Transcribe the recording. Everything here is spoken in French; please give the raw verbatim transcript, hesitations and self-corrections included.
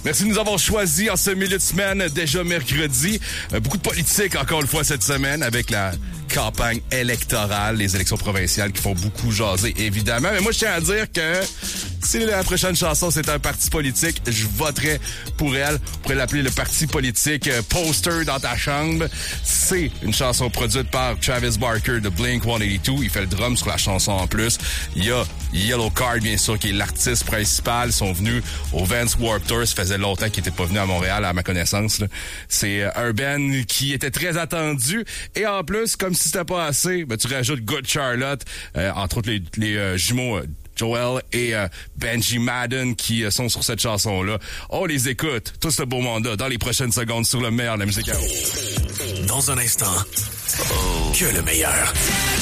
Merci de nous avoir choisis en ce milieu de semaine, déjà mercredi. Euh, beaucoup de politique encore une fois cette semaine avec la campagne électorale, les élections provinciales qui font beaucoup jaser, évidemment. Mais moi, je tiens à dire que si la prochaine chanson, c'est un parti politique, je voterai pour elle. On pourrait l'appeler le parti politique euh, Poster dans ta chambre. C'est une chanson produite par Travis Barker de Blink cent quatre-vingt-deux. Il fait le drum sur la chanson en plus. Il y a Yellow Card, bien sûr, qui est l'artiste principal. Ils sont venus au Vans Warped Tour. Ça faisait longtemps qu'ils n'étaient pas venus à Montréal, à ma connaissance, là. C'est euh, un band qui était très attendu. Et en plus, comme si c'était pas assez, ben, tu rajoutes Good Charlotte, euh, entre autres les, les euh, jumeaux euh, Joel et euh, Benji Madden qui euh, sont sur cette chanson-là. On les écoute, tout ce beau mandat, dans les prochaines secondes sur le meilleur de la musique. Dans un instant, oh. que le meilleur.